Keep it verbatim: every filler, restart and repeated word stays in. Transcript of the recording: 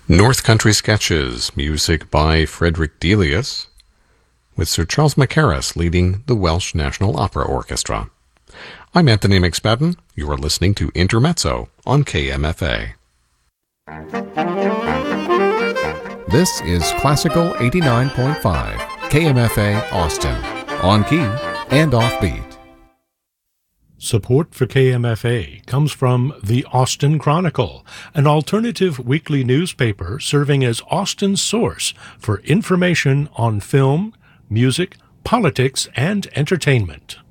North Country Sketches, music by Frederick Delius, with Sir Charles Mackerras leading the Welsh National Opera Orchestra. I'm Anthony McSpadden. You are listening to Intermezzo on K M F A. This is Classical eighty-nine point five, K M F A Austin, on key and offbeat. Support for K M F A comes from the Austin Chronicle, an alternative weekly newspaper serving as Austin's source for information on film, music, politics, and entertainment.